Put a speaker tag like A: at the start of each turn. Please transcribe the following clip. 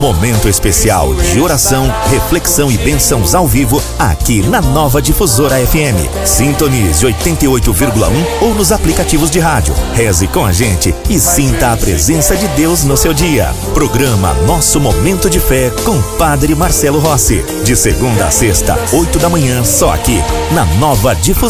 A: Momento especial de oração, reflexão e bênçãos ao vivo aqui na Nova Difusora FM. Sintonize 88,1 ou nos aplicativos de rádio. Reze com a gente e sinta a presença de Deus no seu dia. Programa Nosso Momento de Fé com Padre Marcelo Rossi. De segunda a sexta, 8 da manhã, só aqui na Nova Difusora.